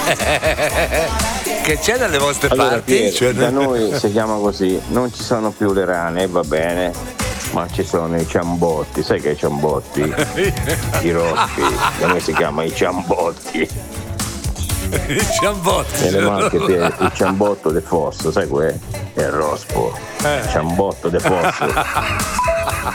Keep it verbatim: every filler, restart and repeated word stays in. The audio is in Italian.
Che c'è dalle vostre allora, parti? Piero, Cioè, da noi si chiama così, non ci sono più le rane, va bene, ma ci sono i ciambotti, sai che i ciambotti? I rospi, da noi si chiama i ciambotti. I ciambotti. Nelle Marche il ciambotto de fosso, sai quel? È il rospo. Il ciambotto de fosso.